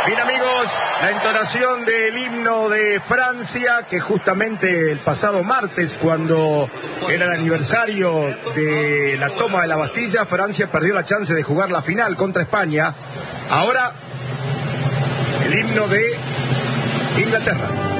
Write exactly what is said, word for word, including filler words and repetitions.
Bien, amigos, la entonación del himno de Francia, que justamente el pasado martes, cuando era el aniversario de la toma de la Bastilla, Francia perdió la chance de jugar la final contra España. Ahora, el himno de Inglaterra.